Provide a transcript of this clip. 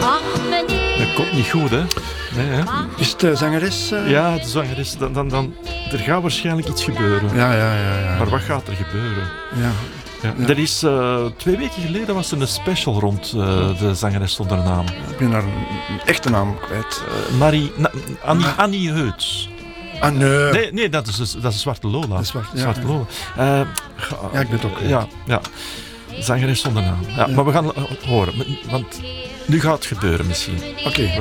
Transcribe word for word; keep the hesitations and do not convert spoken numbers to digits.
Dat komt niet goed, hè? Nee, hè? Is het de zangeres? Uh... Ja, de zangeres. Dan, dan, dan, er gaat waarschijnlijk iets gebeuren. Ja, ja, ja. ja. Maar wat gaat er gebeuren? Ja. Ja. Ja. Er is, uh, twee weken geleden was er een special rond uh, de zangeres zonder naam. Ik ben haar echte naam kwijt. Uh, Marie, na, Annie, Annie Heuts. Ah, nee. Nee, nee dat, is, dat is Zwarte Lola. De Zwarte, ja, Zwarte ja. Lola. Uh, ja, ik ben het ook kwijt. Ja, ja. Zangeres zonder naam. Ja, ja. Maar we gaan uh, horen, want nu gaat het gebeuren misschien. Oké. Okay.